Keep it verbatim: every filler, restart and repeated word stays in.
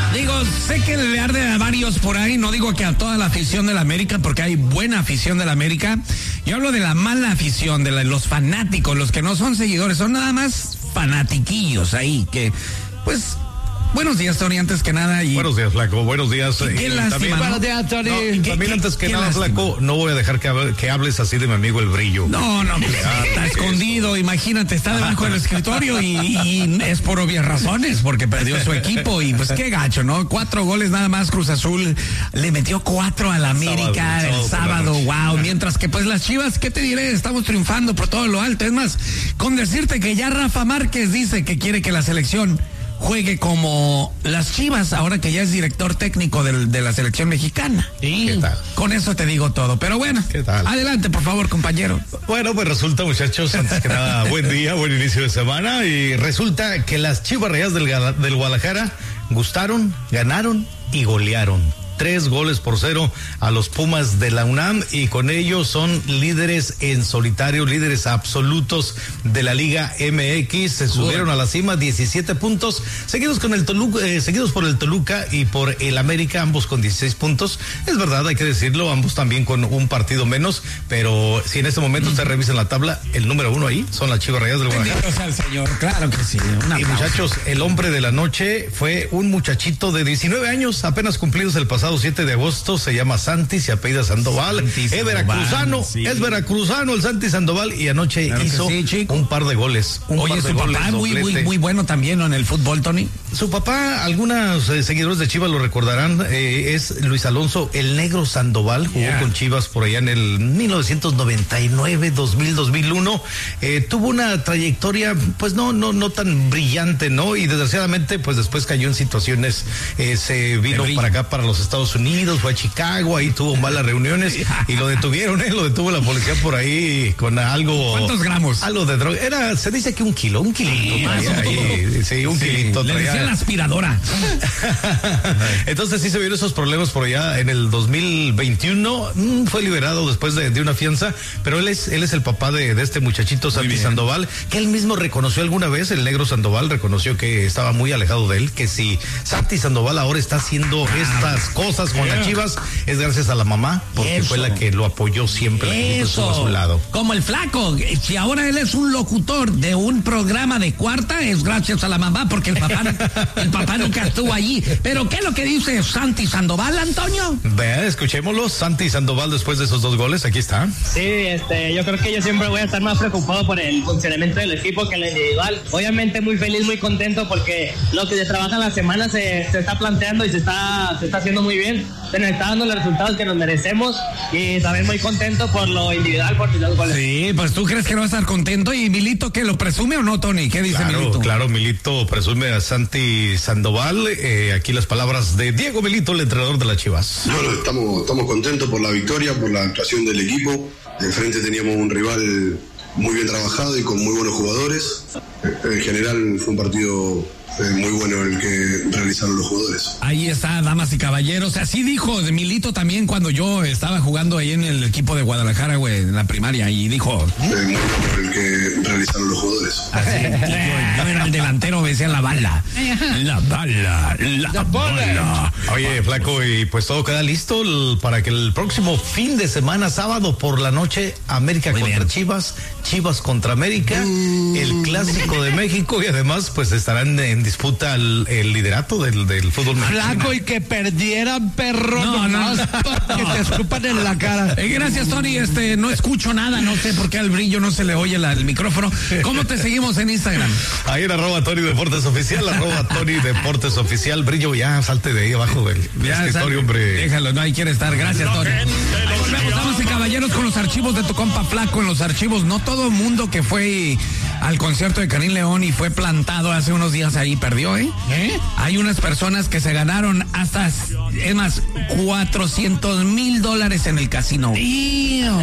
Digo, sé que le arde a varios por ahí, no digo que a toda la afición de la América, porque hay buena afición de la América. Yo hablo de la mala afición, de la, los fanáticos, los que no son seguidores, son nada más fanatiquillos ahí, que, pues... Buenos días, Tony, antes que nada. Y... Buenos días, Flaco, buenos días. Qué eh, lástima, también, ¿no? Buenos días, Tony. No, ¿Qué, también qué, antes que qué nada, lástima. Flaco, no voy a dejar que, que hables así de mi amigo el Brillo. No, no, pues, está escondido, imagínate, está debajo del escritorio y, y es por obvias razones, porque perdió su equipo y pues qué gacho, ¿no? Cuatro goles nada más, Cruz Azul le metió cuatro a la América sábado, el sábado, wow. Mientras que pues las Chivas, ¿qué te diré? Estamos triunfando por todo lo alto. Es más, con decirte que ya Rafa Márquez dice que quiere que la selección juegue como las Chivas, ahora que ya es director técnico de, de la selección mexicana. ¿Y qué tal? Con eso te digo todo, pero bueno, ¿qué tal? Adelante, por favor, compañero. Bueno, pues resulta, muchachos, antes que nada, buen día, buen inicio de semana, y resulta que las Chivas Rayadas del, del Guadalajara gustaron, ganaron y golearon. Tres goles por cero a los Pumas de la UNAM y con ellos son líderes en solitario, líderes absolutos de la Liga M X. Se subieron a la cima, diecisiete puntos, seguidos con el Toluca, eh, seguidos por el Toluca y por el América, ambos con dieciséis puntos. Es verdad, hay que decirlo, ambos también con un partido menos, pero si en este momento mm. usted revisa en la tabla, el número uno ahí son las Chivas Rayadas del Guadalajara. Bendito sea el Señor, claro que sí. Y muchachos, el hombre de la noche fue un muchachito de diecinueve años, apenas cumplidos el pasado siete de agosto, se llama Santi, se apellida Sandoval, Santi es Sandoval, veracruzano, sí. es veracruzano el Santi Sandoval y anoche claro hizo sí, un par de goles. Un Oye, par su de papá goles, muy, muy, muy bueno también, ¿no? En el fútbol, Tony. Su papá, algunos eh, seguidores de Chivas lo recordarán, eh, es Luis Alonso, el Negro Sandoval, jugó yeah. con Chivas por allá en el mil novecientos noventa y nueve, dos mil, dos mil uno, eh, tuvo una trayectoria, pues no, no, no tan brillante, ¿no? Y desgraciadamente, pues después cayó en situaciones, eh, se vino para acá, para los Estados Unidos, fue a Chicago, ahí tuvo malas reuniones y lo detuvieron, ¿eh? Lo detuvo la policía por ahí con algo. ¿Cuántos gramos? Algo de droga. Era, se dice que un kilo, un kilito. Sí, traía, ahí, sí un sí, kilito. Le decían la aspiradora. Entonces sí se vieron esos problemas por allá en el dos mil veintiuno. Mmm, fue liberado después de, de una fianza, pero él es, él es el papá de, de este muchachito Santi Sandoval, que él mismo reconoció alguna vez, el Negro Sandoval reconoció que estaba muy alejado de él, que si Santi Sandoval ahora está haciendo estas cosas con las Chivas, es gracias a la mamá, porque Eso. fue la que lo apoyó siempre. Eso. A su lado. Como el Flaco, si ahora él es un locutor de un programa de cuarta, es gracias a la mamá, porque el papá, el papá nunca estuvo allí. Pero ¿qué es lo que dice Santi Sandoval, Antonio? Vean, escuchémoslo. Santi Sandoval después de esos dos goles, aquí está. Sí, este, yo creo que yo siempre voy a estar más preocupado por el funcionamiento del equipo que el individual. Obviamente muy feliz, muy contento, porque lo que se trabaja en la semana se, se está planteando y se está, se está haciendo muy bien. Se nos está dando los resultados que nos merecemos y también muy contento por lo individual, por los goles. Sí, pues tú crees que no va a estar contento. ¿Y Milito qué, lo presume o no, Tony? ¿Qué dice claro, Milito? Claro, Milito presume a Santi Sandoval. Eh, aquí las palabras de Diego Milito, el entrenador de las Chivas. No, no, estamos, estamos contentos por la victoria, por la actuación del equipo. Enfrente teníamos un rival muy bien trabajado y con muy buenos jugadores. En general fue un partido Eh, muy bueno el que realizaron los jugadores. Ahí está, damas y caballeros. Así dijo de Milito también cuando yo estaba jugando ahí en el equipo de Guadalajara, güey, en la primaria, y dijo... Eh, muy bueno el que realizaron los jugadores. Así, yo, yo era el delantero, me decía la bala. La bala, la, la bala. Oye, Flaco, y pues todo queda listo para que el próximo fin de semana, sábado por la noche, América muy contra bien. Chivas, Chivas contra América, mm. el Clásico de México, y además pues estarán en disputa el, el liderato del, del fútbol mexicano. Flaco, y que perdieran, perro, no, no, no. que te escupan en la cara. Eh, gracias, Tony, este, no escucho nada, no sé por qué al Brillo no se le oye la, el micrófono. ¿Cómo te seguimos en Instagram? Ahí en arroba Tony Deportes Oficial, arroba Tony Deportes Oficial. Brillo, ya salte de ahí abajo del ya, escritorio, hombre. Déjalo, no, ahí quiere estar. Gracias, Tony. Ahí volvemos, damas y caballeros, con los archivos de tu compa Flaco. En los archivos, no todo el mundo que fue al concierto de Karim León y fue plantado hace unos días ahí perdió, ¿eh? ¿Eh? Hay unas personas que se ganaron hasta, es más, cuatrocientos mil dólares en el casino.